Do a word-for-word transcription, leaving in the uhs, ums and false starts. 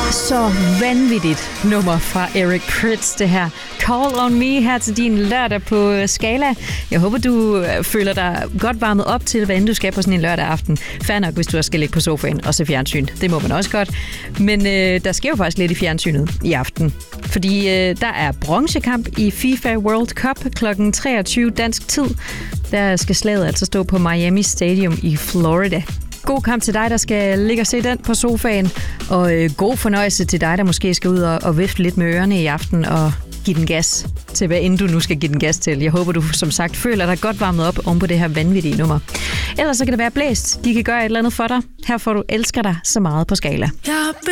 Så vanvittigt nummer fra Eric Prydz, det her. Call on Me her til din lørdag på Skala. Jeg håber, du føler dig godt varmet op til, hvad end du skal på sådan en lørdag aften. Fair nok, hvis du også skal ligge på sofaen og se fjernsyn. Det må man også godt. Men øh, der sker jo faktisk lidt i fjernsynet i aften. Fordi øh, der er bronzekamp i FIFA World Cup klokken treogtyve dansk tid. Der skal slaget altså stå på Miami Stadium i Florida. God kamp til dig, der skal ligge og se den på sofaen. Og øh, god fornøjelse til dig, der måske skal ud og, og vifte lidt med ørerne i aften og give den gas til, hvad end du nu skal give den gas til. Jeg håber, du som sagt føler dig godt varmet op oven på det her vanvittige nummer. Ellers så kan det være blæst. De kan gøre et eller andet for dig. Her får du Elsker dig så meget på Skala.